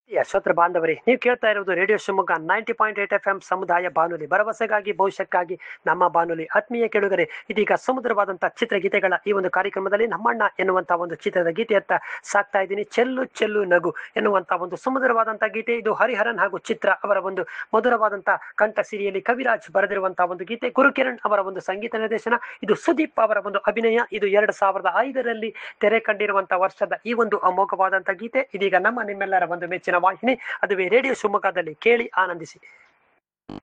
ಶ್ರೋತೃ ಬಾಂಧವರೇ, ನೀವು ಕೇಳ್ತಾ ಇರುವುದು ರೇಡಿಯೋ ಶಿವಮೊಗ್ಗ 90.8 FM ಸಮುದಾಯ ಬಾನುಲಿ, ಭರವಸೆಗಾಗಿ ಭವಿಷ್ಯಕ್ಕಾಗಿ ನಮ್ಮ ಬಾನುಲಿ. ಆತ್ಮೀಯ ಕೇಳುಗರೆ, ಇದೀಗ ಸುಮಧುರವಾದಂತಹ ಚಿತ್ರಗೀತೆಗಳ ಈ ಒಂದು ಕಾರ್ಯಕ್ರಮದಲ್ಲಿ ನಮ್ಮಣ್ಣ ಎನ್ನುವಂತಹ ಒಂದು ಚಿತ್ರದ ಗೀತೆಯತ್ತ ಸಾಕ್ತಾ ಇದ್ದೀನಿ. ಚೆಲ್ಲು ಚೆಲ್ಲು ನಗು ಎನ್ನುವಂತಹ ಒಂದು ಸುಮಧುರವಾದಂತಹ ಗೀತೆ. ಇದು ಹರಿಹರನ್ ಹಾಗೂ ಚಿತ್ರ ಅವರ ಒಂದು ಮಧುರವಾದಂತಹ ಕಂಠ ಸಿರಿಯಲ್ಲಿ ಕವಿರಾಜ್ ಬರೆದಿರುವಂತಹ ಒಂದು ಗೀತೆ. ಗುರುಕಿರಣ್ ಅವರ ಒಂದು ಸಂಗೀತ ನಿರ್ದೇಶನ. ಇದು ಸುದೀಪ್ ಅವರ ಒಂದು ಅಭಿನಯ. ಇದು 2005ರಲ್ಲಿ ತೆರೆ ಕಂಡಿರುವಂತಹ ವರ್ಷದ ಈ ಒಂದು ಅಮೋಘವಾದಂತಹ ಗೀತೆ ಇದೀಗ ನಮ್ಮ ನಿಮ್ಮೆಲ್ಲರ ಒಂದು ಮೆಚ್ಚಿನ ವಾಹಿನಿ, ಅದುವೇ ರೇಡಿಯೋ ಶಿವಮೊಗ್ಗದಲ್ಲಿ ಕೇಳಿ ಆನಂದಿಸಿ.